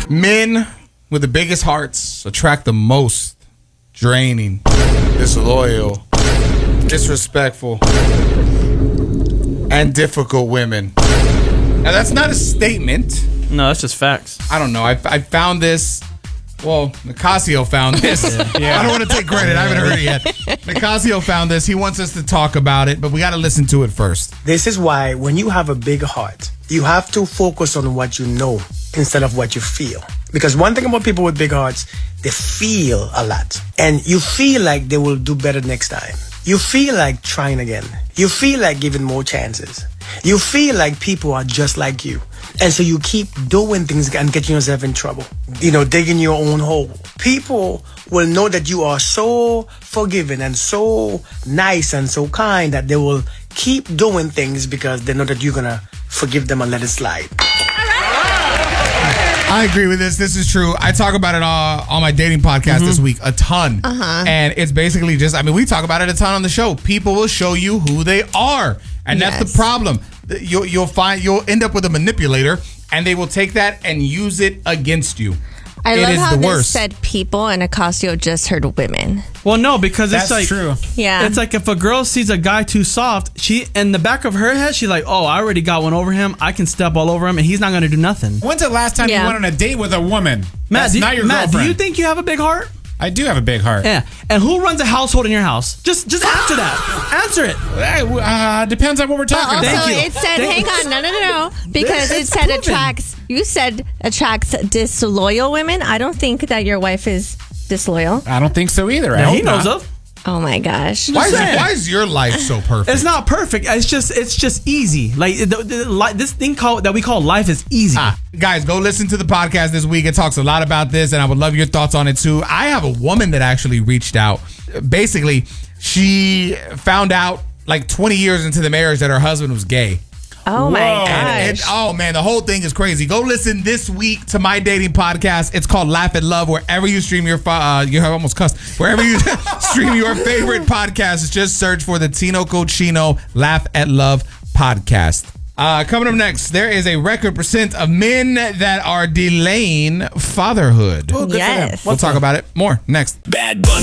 Men with the biggest hearts attract the most draining, disloyal, disrespectful, and difficult women. Now, that's not a statement. No, that's just facts. I don't know. I found this. Well, Nicasio found this. Yeah. I don't want to take credit. I haven't heard it yet. Nicasio found this. He wants us to talk about it, but we got to listen to it first. This is why when you have a big heart, you have to focus on what you know instead of what you feel. Because one thing about people with big hearts, they feel a lot. And you feel like they will do better next time. You feel like trying again. You feel like giving more chances. You feel like people are just like you. And so you keep doing things and getting yourself in trouble. You know, digging your own hole. People will know that you are so forgiving and so nice and so kind that they will keep doing things because they know that you're going to forgive them and let it slide. I agree with this. This is true. I talk about it on my dating podcast this week a ton. And it's basically just, I mean, we talk about it a ton on the show. People will show you who they are. And that's the problem. You'll end up with a manipulator, and they will take that and use it against you. I love how this said people, and Nicasio just heard women. Well, no, because it's like true. Yeah, it's like if a girl sees a guy too soft, she in the back of her head, she's like, "Oh, I already got one over him. I can step all over him, and he's not going to do nothing." When's the last time you went on a date with a woman? Matt, That's not your girlfriend. do you think you have a big heart? I do have a big heart. Yeah. And who runs a household in your house? Just answer that. Answer it. Depends on what we're talking about. Also, it said, hang on, no. Because it said attracts disloyal women. I don't think that your wife is disloyal. I don't think so either. He knows of. Oh my gosh! Why is your life so perfect? It's not perfect. It's just easy. Like this thing that we call life is easy. Guys, go listen to the podcast this week. It talks a lot about this, and I would love your thoughts on it too. I have a woman that actually reached out. Basically, she found out like 20 years into the marriage that her husband was gay. Oh my gosh. Oh man, the whole thing is crazy. Go listen this week to my dating podcast. It's called Laugh at Love. Wherever you stream your you have almost cussed. Wherever you stream your favorite podcasts, just search for the Tino Cochino Laugh at Love podcast. Coming up next, there is a record percent of men that are delaying fatherhood. Yes. We'll talk about it more next. Bad Bunny.